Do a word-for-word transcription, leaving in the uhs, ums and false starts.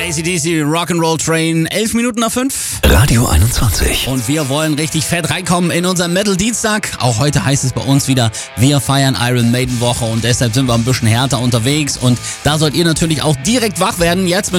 A C D C Rock'n'Roll Train, elf Minuten nach fünf. Radio einundzwanzig. Und wir wollen richtig fett reinkommen in unseren Metal-Dienstag. Auch heute heißt es bei uns wieder, wir feiern Iron Maiden Woche und deshalb sind wir ein bisschen härter unterwegs. Und da sollt ihr natürlich auch direkt wach werden. Jetzt mit